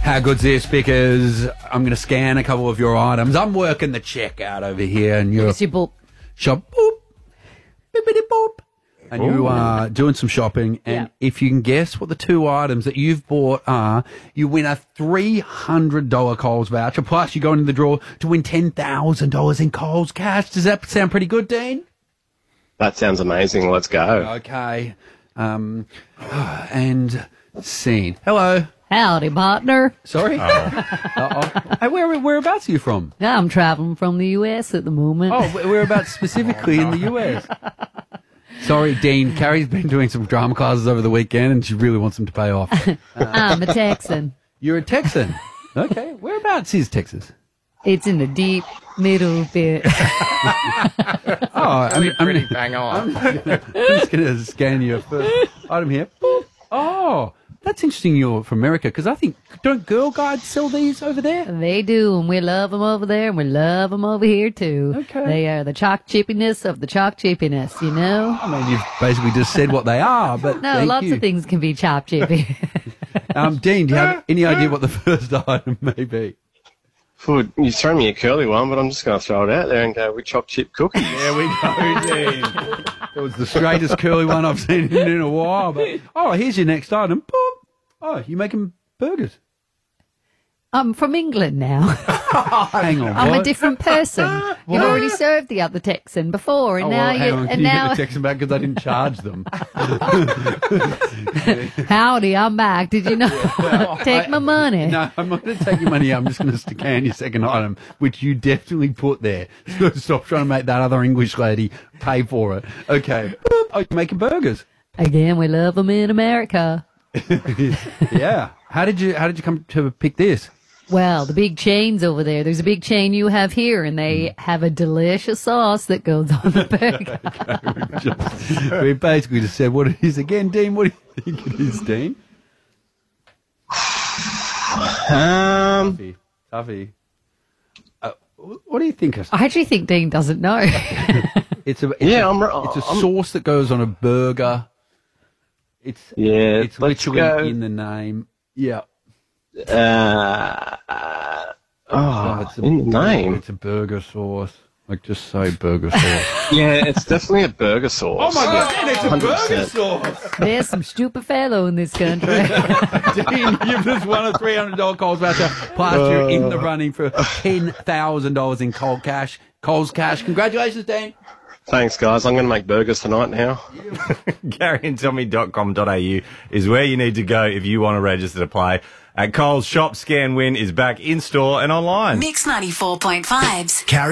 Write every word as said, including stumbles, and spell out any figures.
How good's this? Because I'm going to scan a couple of your items. I'm working the checkout over here, and you're Yes, you boop. shop boop, bippity boop, and you Ooh. are doing some shopping. And Yeah. if you can guess what the two items that you've bought are, you win a three hundred dollars Coles voucher. Plus, you go into the draw to win ten thousand dollars in Coles cash. Does that sound pretty good, Dean? That sounds amazing. Let's go. Okay. Um, and scene. Hello. Howdy, partner. Sorry. Uh-oh. Hey, where whereabouts are you from? I'm traveling from the U S at the moment. Oh, wh- whereabouts specifically in the U S? Sorry, Dean. Carrie's been doing some drama classes over the weekend, and she really wants them to pay off. I'm a Texan. You're a Texan. Okay. Whereabouts is Texas? It's in the deep middle bit. Oh, I'm, I'm, Pretty bang on. I'm just going to scan your first item here. Boop. Oh, that's interesting you're from America, because I think, don't Girl Guides sell these over there? They do, and we love them over there, and we love them over here, too. Okay. They are the chalk chippiness of the chalk chippiness, you know? I mean, you've basically just said what they are, but No, thank lots you. of things can be chop chippy. Um, Dean, do you have any idea what the first item may be? Food. You throw me a curly one, but I'm just going to throw it out there and go with chopped chip cookies. There we go, Dean. It was the straightest curly one I've seen in, in a while. But oh, here's your next item. Boop. Oh, you're making burgers. I'm from England now. Hang on, I'm what? a different person. You've already served the other Texan before, and Oh, now well, hang you on. Can and you now get the Texan back because I didn't charge them? howdy, I'm back. Did you know? Take my money. No, I'm not going to take your money. I'm just going to scan your second item, which you definitely put there. So stop trying to make that other English lady pay for it. Okay. Boop. Oh, you're making burgers. Again, we love them in America. Yeah. How did you How did you come to pick this? Well, the big chains over there. There's a big chain you have here, and they have a delicious sauce that goes on the burger. We basically just said what it is again, Dean. What do you think it is, Dean? Um, Tuffy. Tuffy. Uh, what do you think? Of, I actually think Dean doesn't know. it's a it's Yeah, a, I'm ri- It's a I'm- sauce that goes on a burger. It's yeah, It's let's literally go. in the name. Yeah. Uh, uh, oh, it's a, in the name. It's a burger sauce. Like, just say burger sauce. Yeah, it's definitely a burger sauce. God, it's a one hundred percent. sauce. There's some stupid fellow in this country. Dean, you've just won a three hundred dollars Coles voucher. Plus, you're in the running for ten thousand dollars in Coles cash. Coles cash. Congratulations, Dean. Thanks, guys. I'm going to make burgers tonight now. Gary and Tommy dot com dot a u is where you need to go if you want to register to play. At Coles, Shop, Scan, Win is back in store and online. Mix ninety-four point five's Carry